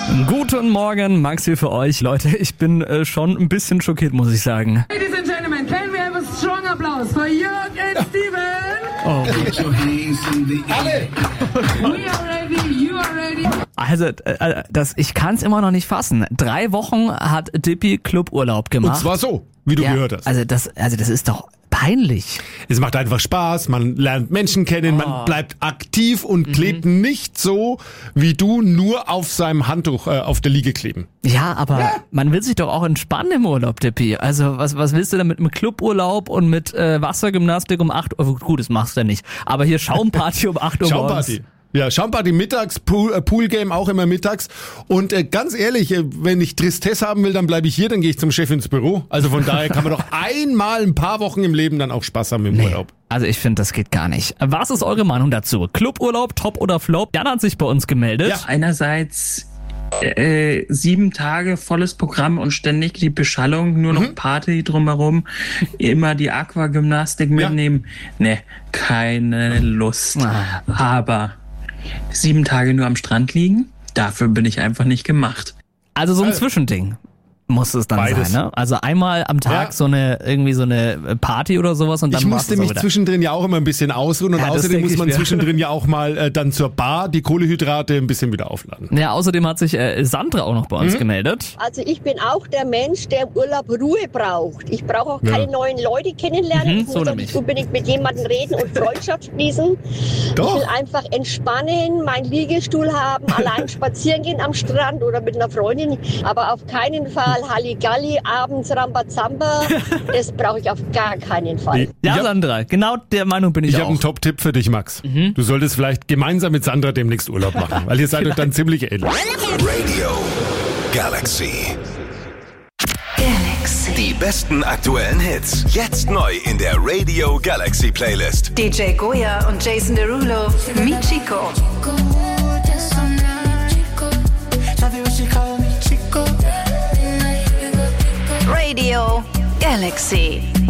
Guten Morgen, Max hier für euch. Leute, ich bin schon ein bisschen schockiert, muss ich sagen. Ladies and gentlemen, can we have a strong applause for Jörg and Steven? Oh. Alle! We are ready, you are ready. Also, ich kann es immer noch nicht fassen. 3 Wochen hat Dippy Cluburlaub gemacht. Und zwar so, wie du gehört hast. Also das ist doch peinlich. Es macht einfach Spaß, man lernt Menschen kennen, man bleibt aktiv und klebt nicht so, wie du nur auf seinem Handtuch auf der Liege kleben. Ja, aber man will sich doch auch entspannen im Urlaub, Dippy. Also was willst du denn mit einem Cluburlaub und mit Wassergymnastik um 8 Uhr? Gut, das machst du ja nicht. Aber hier Schaumparty um 8 Uhr morgens. Schaumparty. Ja, Schaumparty mittags, Poolgame auch immer mittags. Und ganz ehrlich, wenn ich Tristesse haben will, dann bleibe ich hier, dann gehe ich zum Chef ins Büro. Also von daher kann man doch einmal ein paar Wochen im Leben dann auch Spaß haben im Urlaub. Also ich finde, das geht gar nicht. Was ist eure Meinung dazu? Cluburlaub, top oder flop? Jan hat sich bei uns gemeldet. Ja. Einerseits 7 Tage volles Programm und ständig die Beschallung, nur noch Party drumherum, immer die Aquagymnastik mitnehmen. Ne, keine Lust. Aber 7 Tage nur am Strand liegen, dafür bin ich einfach nicht gemacht. Also so ein Zwischending muss es dann Beides. sein, ne? Also einmal am Tag so eine Party oder sowas und dann Ich musste mich zwischendrin ja auch immer ein bisschen ausruhen und Ja, das außerdem denke muss ich man mir. zwischendrin ja auch mal dann zur Bar die Kohlenhydrate ein bisschen wieder aufladen. Ja, außerdem hat sich Sandra auch noch bei uns gemeldet. Also ich bin auch der Mensch, der im Urlaub Ruhe braucht. Ich brauche auch keine neuen Leute kennenlernen. Ich so muss auch nämlich. nicht unbedingt mit jemandem reden und Freundschaft schließen. Doch. Ich will einfach entspannen, meinen Liegestuhl haben, allein spazieren gehen am Strand oder mit einer Freundin. Aber auf keinen Fall Halligalli, abends Rambazamba. Das brauche ich auf gar keinen Fall. Ja, Ich hab- Sandra, genau der Meinung bin ich Ich auch. habe einen Top-Tipp für dich, Max. Du solltest vielleicht gemeinsam mit Sandra demnächst Urlaub machen, weil ihr seid euch dann ziemlich ähnlich. Radio Galaxy. Galaxy. Die besten aktuellen Hits. Jetzt neu in der Radio Galaxy Playlist. DJ Goya und Jason Derulo. Michiko. Radio Galaxy.